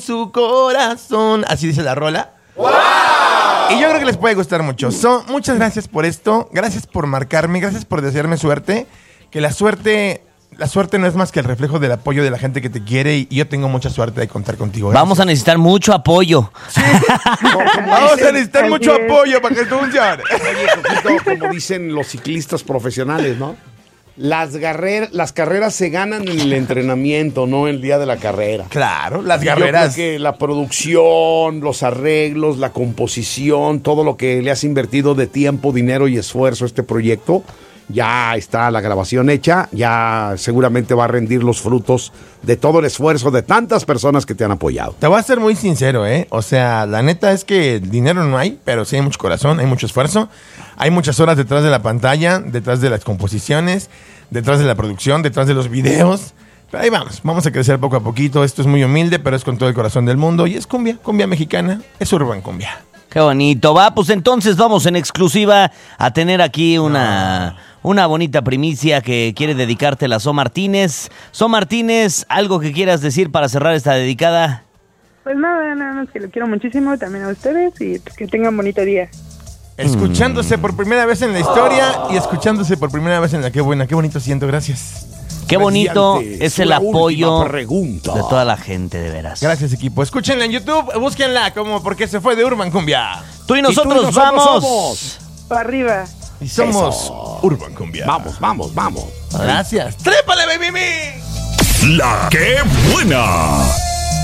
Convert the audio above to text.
su corazón. Así dice la rola. ¡Wow! Y yo creo que les puede gustar mucho. Muchas gracias por esto. Gracias por marcarme. Gracias por desearme suerte. Que la suerte no es más que el reflejo del apoyo de la gente que te quiere. Y yo tengo mucha suerte de contar contigo. Gracias. Vamos a necesitar mucho apoyo. Sí. Vamos a necesitar mucho apoyo para que esto funcione. Oye, Coquito, como dicen los ciclistas profesionales, ¿no? Las carreras se ganan en el entrenamiento, no el día de la carrera. Claro, las Yo carreras. creo que la producción, los arreglos, la composición, todo lo que le has invertido de tiempo, dinero y esfuerzo a este proyecto, ya está la grabación hecha, ya seguramente va a rendir los frutos de todo el esfuerzo de tantas personas que te han apoyado. Te voy a ser muy sincero, ¿eh? O sea, la neta es que dinero no hay, pero sí hay mucho corazón, hay mucho esfuerzo. Hay muchas horas detrás de la pantalla, detrás de las composiciones, detrás de la producción, detrás de los videos. Pero ahí vamos a crecer poco a poquito. Esto es muy humilde, pero es con todo el corazón del mundo. Y es cumbia mexicana, es urban cumbia. Qué bonito. Va, pues entonces vamos en exclusiva a tener aquí una bonita primicia que quiere dedicártela So Martínez. So Martínez, ¿algo que quieras decir para cerrar esta dedicada? Pues nada más que lo quiero muchísimo también a ustedes y pues que tengan bonito día. Escuchándose por primera vez en la historia y escuchándose por primera vez en la Qué Buena. Qué bonito siento, gracias. Qué bonito Mediante es el la apoyo última pregunta. de toda la gente, de veras. Gracias, equipo. Escúchenla en YouTube, búsquenla como Porque se fue de Urban Cumbia. Tú y nosotros vamos. Para arriba. Y somos Urban Cumbia. Vamos. Gracias. ¡Trépale, baby! La Qué Buena.